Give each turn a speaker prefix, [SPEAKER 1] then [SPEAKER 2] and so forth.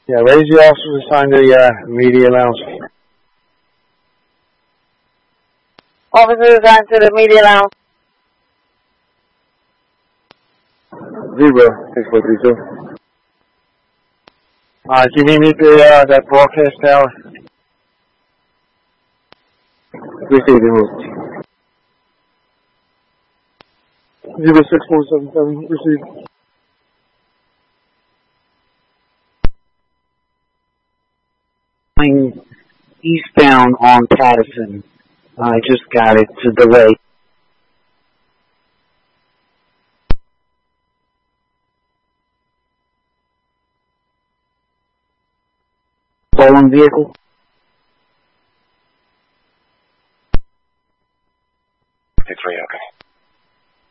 [SPEAKER 1] Yeah, raise the officers assigned to the media lounge.
[SPEAKER 2] Officers assigned to the media lounge.
[SPEAKER 1] 6432. Can you meet me at that broadcast tower? Received the move. 6477, received.
[SPEAKER 3] Eastbound on Patterson. I just got it. It's a delay. Stolen vehicle?